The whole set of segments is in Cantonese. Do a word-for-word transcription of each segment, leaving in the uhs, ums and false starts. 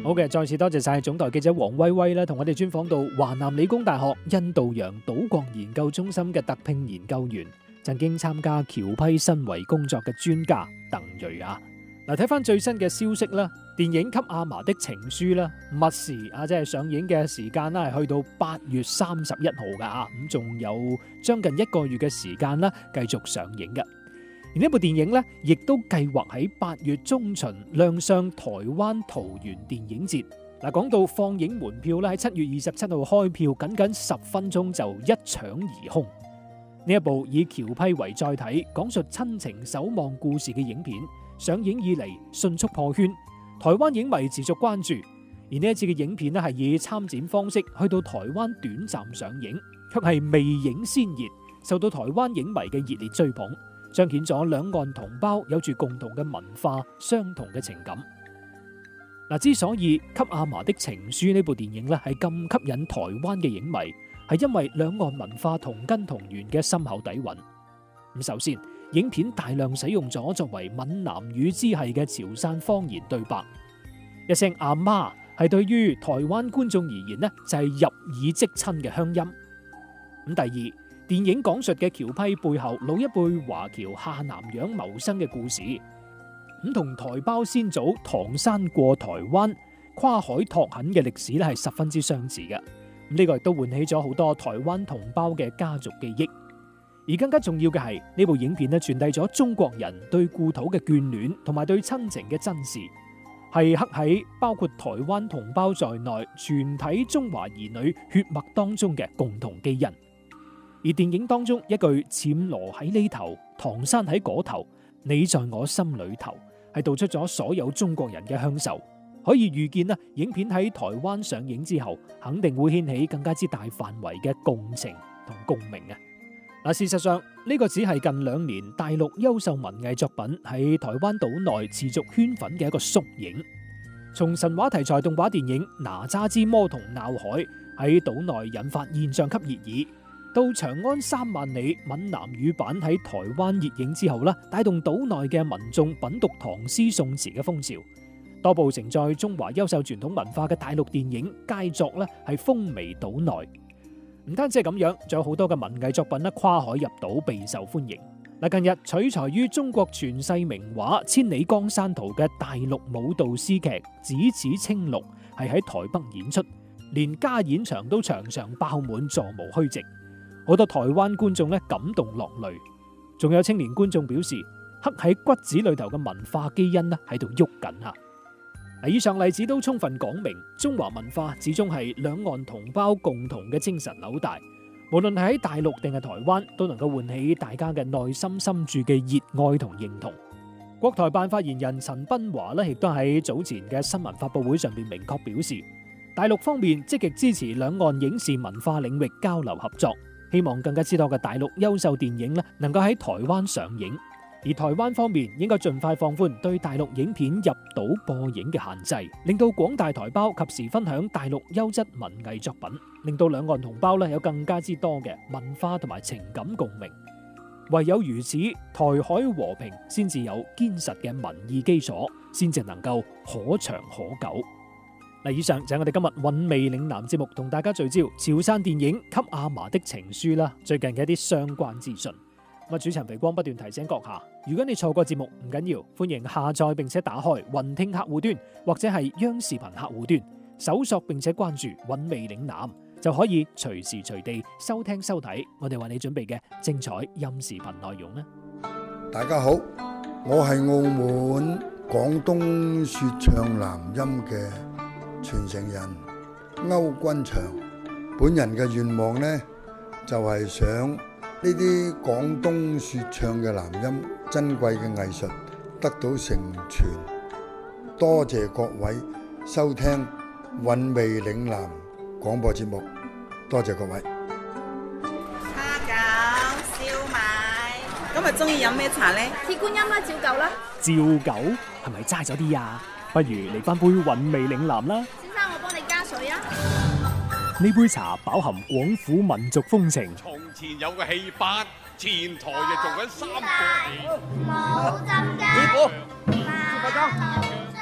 好嘅，再次多謝晒總台記者黃威威啦，同我哋專訪到華南理工大學印度洋島國研究中心嘅特聘研究員，曾經參加僑批申遺工作嘅專家鄧睿啊。嗱，睇翻最新嘅消息啦，電影《給阿嫲的情書》啦，密時啊，即係上映嘅時間啦，係去到八月三十一號噶啊，咁仲有將近一個月嘅時間啦，繼續上映嘅。而呢部電影呢，亦都計劃喺八月中旬亮相台灣桃園電影節。嗱，講到放映門票咧，喺七月二十七號開票，僅僅十分鐘就一搶而空。呢一部以僑批為載體，講述親情守望故事嘅影片，上映以嚟迅速破圈，台灣影迷持續關注。而呢一次嘅影片咧，係以參展方式去到台灣短暫上映，卻係未映先熱，受到台灣影迷嘅熱烈追捧，彰顯咗兩岸同胞有住共同嘅文化、相同嘅情感。嗱，之所以《給阿嫲的情書》呢部電影咧係咁吸引台灣嘅影迷，係因為兩岸文化同根同源嘅深厚底蘊。咁首先，影片大量使用咗作為閩南語支系嘅潮汕方言對白，一聲阿媽係對於台灣觀眾而言呢就係入耳即親嘅鄉音。咁第二，電影講述嘅僑批背後老一輩華僑下南洋謀生嘅故事，咁同台胞先祖唐山過台灣跨海拓墾嘅歷史咧係十分之相似嘅。咁呢個亦都喚起咗好多台灣同胞嘅家族記憶。而更加重要嘅係呢部影片咧傳遞咗中國人對故土嘅眷戀同埋對親情嘅珍視，係刻喺包括台灣同胞在內全體中華兒女血脈當中嘅共同基因。而電影當中一句暹羅喺呢頭，唐山喺嗰頭，你在我心裏頭，係道出咗所有中國人嘅鄉愁。可以預見啦，影片喺台灣上映之後，肯定會掀起更加之大範圍嘅共情同共鳴啊！嗱，事實上呢個只係近兩年大陸優秀文藝作品喺台灣島內持續圈粉嘅一個縮影。從神話題材動畫電影《哪吒之魔童鬧海》喺島內引發現象級熱議，到《長安三萬里》閩南語版喺台灣熱映之後啦，帶動島內嘅民眾品讀唐詩宋詞嘅風潮。多部承載中華優秀傳統文化嘅大陸電影佳作咧，係風靡島內。唔單止係咁樣，仲有好多嘅文藝作品咧跨海入島，備受歡迎。嗱，近日取材於中國傳世名畫《千里江山圖》嘅大陸舞蹈詩劇《只此青綠》係喺台北演出，連加演場都場場爆滿，座無虛席。好多台灣觀眾咧感動落淚，仲有青年觀眾表示，刻喺骨子裏頭嘅文化基因咧喺度喐緊啊！以上例子都充分講明，中華文化始終係兩岸同胞共同嘅精神紐帶，無論係喺大陸定係台灣，都能夠喚起大家嘅內心深處嘅熱愛同認同。國台辦發言人陳斌華咧，亦都喺早前嘅新聞發佈會上面明確表示，大陸方面積極支持兩岸影視文化領域交流合作，希望更加之多嘅大陸優秀電影咧能夠喺台灣上映。而台灣方面應該盡快放寬對大陸影片入島播映嘅限制，令到廣大台胞及時分享大陸優質文藝作品，令到兩岸同胞咧有更加之多嘅文化同埋情感共鳴。唯有如此，台海和平先至有堅實嘅民意基礎，先至能夠可長可久。嗱，以上就係我哋今日韻味嶺南節目同大家聚焦潮汕電影《給阿嫲的情書》啦，最近嘅一啲相關資訊。咁主持人肥光不斷提醒閣下，如果你錯過節目唔緊要，歡迎下載並且打開雲聽客戶端或者係央視頻客戶端，搜索並且關注韻味嶺南，就可以隨時隨地收聽收睇我哋為你準備嘅精彩音視頻內容啦。 大家好，我係澳門廣東說唱南音嘅傳承人歐君祥，本人嘅願望呢，就係想呢啲廣東說唱嘅南音珍貴嘅藝術得到承傳，多謝各位收聽韻味嶺南廣播節目，多謝各位。 蝦餃、燒賣，今日中意飲咩茶呢？ 鐵觀音啦，照舊啦。 照舊係咪齋咗啲啊？不如嚟翻杯韻味嶺南啦。 先生，我幫你加水啊。 呢杯茶飽含廣府民族風情。 從前有個戲班，前台就做緊三個戲。 冇針㗎。 師傅，師傅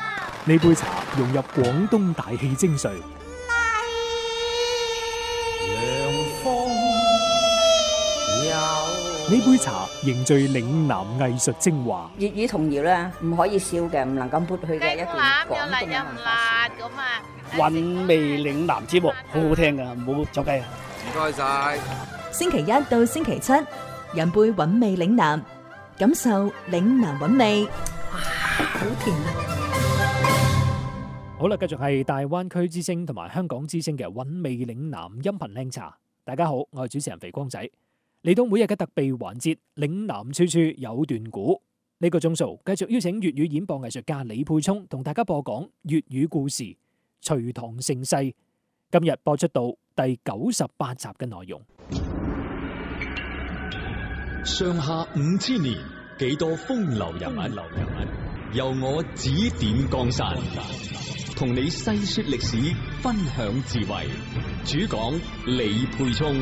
呢杯茶融入廣東大氣精髓，呢杯茶凝聚嶺南藝術精華。 粵語童謠咧，唔可以少嘅，唔能夠抹去嘅一段廣東嘅文化。 咁啊， 韻味嶺南節目好好聽噶，唔好走雞啊！ 唔該晒。 星期一到星期七，飲杯韻味嶺南，感受嶺南韻味。哇，好甜啊！ 好啦，繼續係大灣區之聲同埋香港之聲嘅韻味嶺南音頻靚茶。大家好，我係主持人肥光仔。嚟到每日嘅特備環節，嶺南處處有段古。呢個鐘數繼續邀請粵語演播藝術家李沛聰同大家播講粵語故事《隋唐盛世》。今日播出到第九十八集嘅內容。 上下五千年，幾多風流人物，由我指點江山，同你細說歷史，分享智慧。主講李沛聰。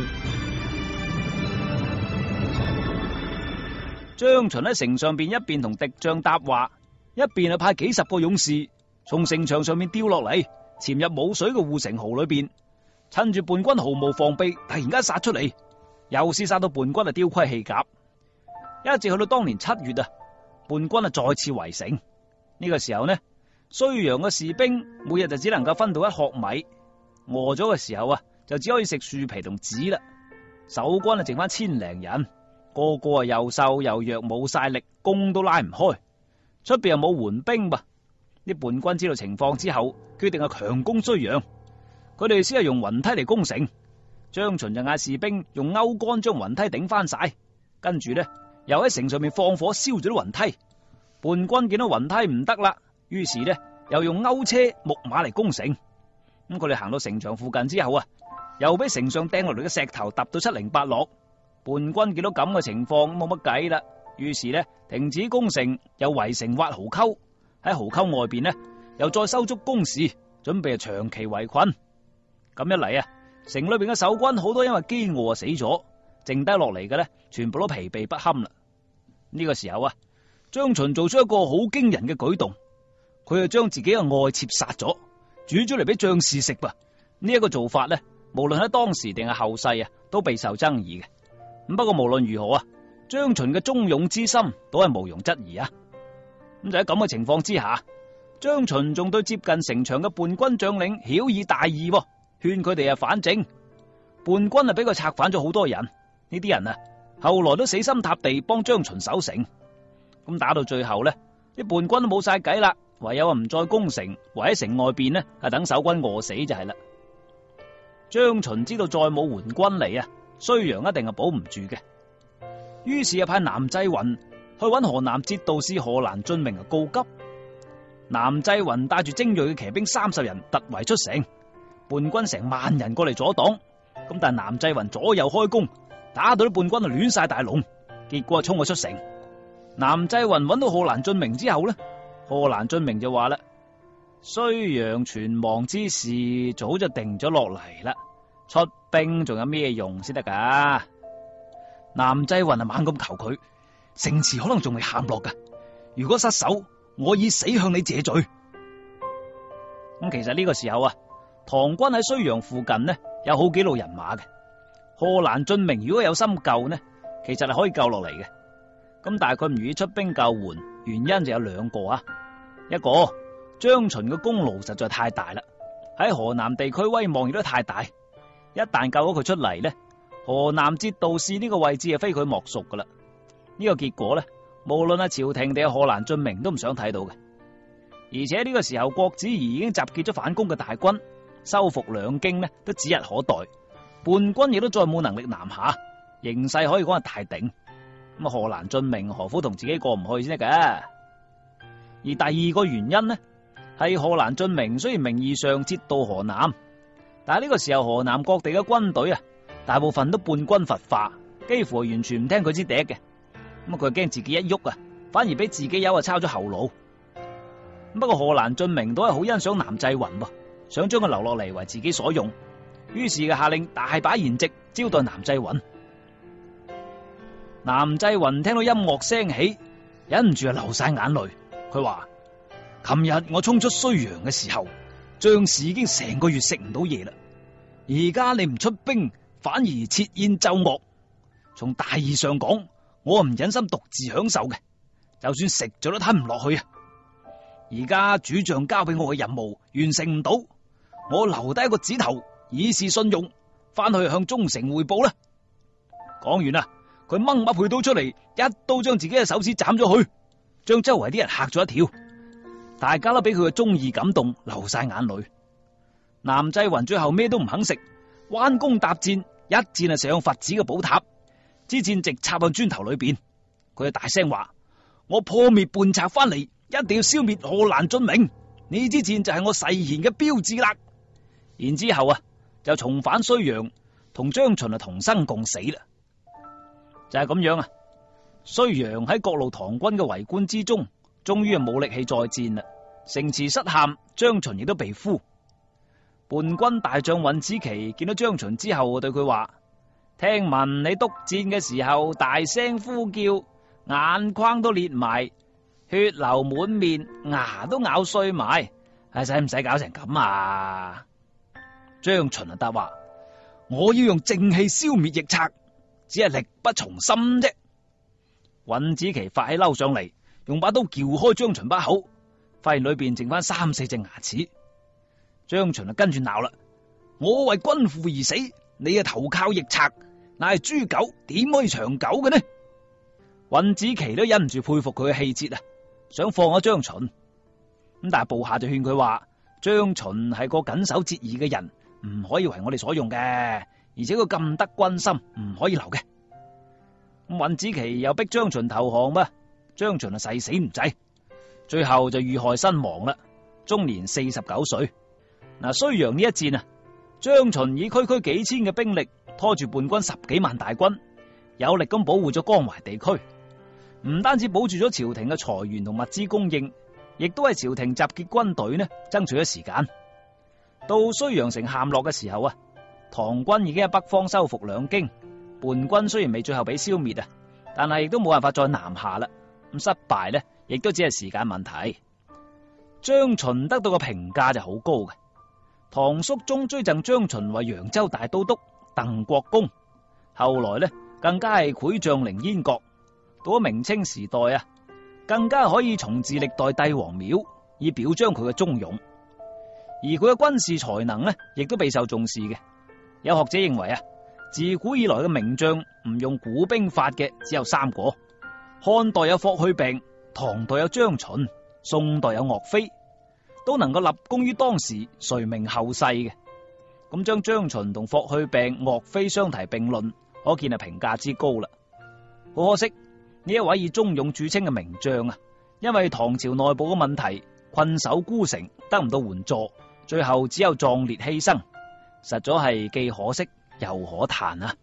張巡喺城上邊一邊同敵將搭話，一邊係派幾十個勇士從城牆上面掉落嚟，潛入冇水嘅護城壕裏邊，趁住叛軍毫無防備，突然間殺出嚟，又係殺到叛軍啊丟盔棄甲。一直去到當年七月啊，叛軍啊再次圍城。呢個時候呢，睢陽嘅士兵每日就只能夠分到一殼米，餓咗嘅時候啊，就只可以食樹皮同紙啦。守軍啊剩翻千零人。個個啊又瘦又弱，冇晒力，弓都拉唔開。出邊又冇援兵噃。啲叛軍知道情況之後，決定係強攻睢陽。佢哋先係用雲梯嚟攻城。張巡就嗌士兵用鈎竿將雲梯頂翻晒，跟住呢又喺城上面放火燒咗啲雲梯。叛軍見到雲梯唔得啦，於是呢又用鈎車、木馬嚟攻城。咁佢哋行到城牆附近之後啊，又俾城上掟落嚟嘅石頭揼到七零八落。叛軍見到咁嘅情況冇乜計啦，於是呢停止攻城，又圍城挖壕溝。喺壕溝外邊呢又再收足工事，準備長期圍困。咁一嚟啊，城裏邊嘅守軍好多因為飢餓啊死咗，剩低落嚟嘅呢全部都疲憊不堪啦。呢、這個時候啊，張巡做出一個好驚人嘅舉動，佢就將自己嘅愛妾殺咗，煮咗嚟俾將士食噃。呢、這、一個做法呢，無論喺當時定係後世啊，都備受爭議嘅。咁不過無論如何啊，張巡嘅忠勇之心都係毋庸質疑啊。咁就喺咁嘅情況之下，張巡仲對接近城牆嘅叛軍將領曉以大義，勸佢哋啊反正。叛軍啊俾佢策反咗好多人，呢啲人啊後來都死心塌地幫張巡守城。咁打到最後呢，啲叛軍都冇晒計啦，唯有啊唔再攻城，圍喺城外邊呢，係等守軍餓死就係啦。張巡知道再冇援軍嚟啊，睢陽一定係保唔住嘅，於是啊派南濟雲去揾河南節度使河蘭俊明啊告急。南濟雲帶住精銳嘅騎兵三十人突圍出城，叛軍成萬人過嚟阻擋。咁但係南濟雲左右開弓，打到啲叛軍啊亂晒大龍，結果啊衝咗出城。南濟雲揾到河蘭俊明之後呢，河蘭俊明就話啦：睢陽存亡之事早就定咗落嚟啦。出兵仲有咩用先得噶？南濟雲啊猛咁求佢，城池可能仲未陷落噶。如果失守，我以死向你謝罪。咁其實呢個時候啊，唐軍喺睢陽附近呢有好幾路人馬嘅。河蘭俊明如果有心救呢，其實係可以救落嚟嘅。咁但係佢唔願意出兵救援，原因就有兩個啊。一個，張巡嘅功勞實在太大啦，喺河南地區威望亦都太大。一旦救咗佢出嚟呢，河南節度使呢個位置係非佢莫屬噶啦。呢個結果呢，無論係朝廷定係河蘭俊明都唔想睇到嘅。而且呢個時候，郭子儀已經集結咗反攻嘅大軍，收復兩京呢都指日可待。叛軍亦都再冇能力南下，形勢可以講係大定。咁河蘭俊明何苦同自己過唔去先得㗎？而第二個原因呢，係河蘭俊明雖然名義上節度河南，但係呢個時候河南各地嘅軍隊啊，大部分都叛軍伐化，幾乎係完全唔聽佢支笛嘅。咁啊，佢驚自己一喐啊，反而俾自己友啊抄咗後路。不過河蘭俊明都係好欣賞南濟雲噃，想將佢留落嚟為自己所用，於是嘅下令大擺筵席招待南濟雲。南濟雲聽到音樂聲起，忍唔住啊流晒眼淚。佢話： 琴日我衝出睢陽嘅時候，將士已經成個月食唔到嘢啦。而家你唔出兵，反而設宴奏樂。從大義上講，我唔忍心獨自享受嘅，就算食咗都吞唔落去啊！而家主將交俾我嘅任務完成唔到，我留低一個指頭以示信用，翻去向忠誠匯報啦。講完啦，佢掹把佩刀出嚟，一刀將自己嘅手指斬咗去，將周圍啲人嚇咗一跳。大家都俾佢嘅忠義感動，流晒眼淚。南濟雲最後咩都唔肯食，彎弓搭箭，一箭啊射向佛寺嘅寶塔，支箭直插向磚頭裏邊。佢就大聲話：我破滅叛賊翻嚟，一定要消滅賀蘭俊明，呢支箭就係我誓言嘅標誌啦。然之後啊，就重返睢陽，同張巡啊同生共死啦。就係咁樣啊，睢陽喺各路唐軍嘅圍觀之中，終於係冇力氣再戰啦。城池失陷，張巡亦都被俘。叛軍大將尹子奇見到張巡之後，對佢話：聽聞你督戰嘅時候大聲呼叫，眼眶都裂埋，血流滿面，牙都咬碎埋，係使唔使搞成咁啊？張巡啊答話：我要用正氣消滅逆賊，只係力不從心啫。尹子奇發起嬲上嚟，用把刀撬開張巡把口，發現裏邊剩翻三四隻牙齒。張巡啊跟住鬧啦：我為君父而死，你啊投靠逆賊，乃係豬狗，點可以長久嘅呢？尹子奇都忍唔住佩服佢嘅氣節啊，想放咗張巡。咁但係部下就勸佢話：張巡係個謹守節義嘅人，唔可以為我哋所用嘅，而且佢咁得軍心，唔可以留嘅。咁尹子奇又逼張巡投降噃，張巡啊誓死唔制，最後就遇害身亡啦，終年四十九歲。嗱，睢陽呢一戰啊，張巡以區區幾千嘅兵力拖住叛軍十幾萬大軍，有力咁保護咗江淮地區，唔單止保住咗朝廷嘅財源同物資供應，亦都係朝廷集結軍隊呢爭取咗時間。到睢陽城陷落嘅時候啊，唐軍已經喺北方收復兩京，叛軍雖然未最後被消滅啊，但係亦都冇辦法再南下啦。咁失敗呢，亦都只係時間問題。張巡得到嘅評價就好高嘅。唐肅宗追贈張巡為揚州大都督、鄧國公，後來呢更加係繪將凌煙閣。到咗明清時代啊，更加可以重置歷代帝王廟，以表彰佢嘅忠勇。而佢嘅軍事才能呢，亦都備受重視嘅。有學者認為啊，自古以來嘅名將唔用古兵法嘅只有三個：漢代有霍去病，唐代有張巡，宋代有岳飛。都能夠立功於當時，垂名後世嘅。咁將張巡同霍去病、岳飛相提並論，可見係評價之高啦。好可惜，呢一位以忠勇著稱嘅名將啊，因為唐朝內部嘅問題，困守孤城，得唔到援助，最後只有壯烈犧牲，實在係既可惜又可嘆啊！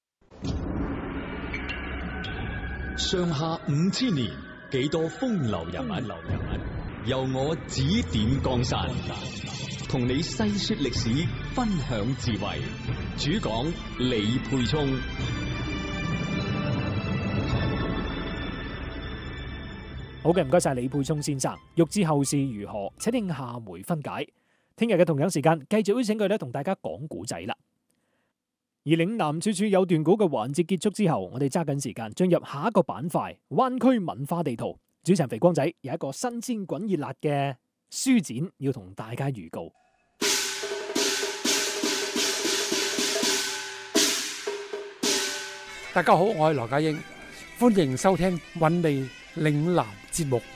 上下五千年，幾多風流人物，流人物由我指點江山，同你細說歷史，分享智慧。主講李沛聰。 好嘅，唔該晒李沛聰先生。欲知後事如何，請聽下回分解。聽日嘅同樣時間，繼續邀請佢咧同大家講古仔啦。而嶺南處處有段古嘅環節結束之後，我哋揸緊時間進入下一個板塊——灣區文化地圖。主持人肥光仔有一個新鮮滾熱辣嘅書展要同大家預告。 大家好，我係羅家英，歡迎收聽韻味嶺南節目。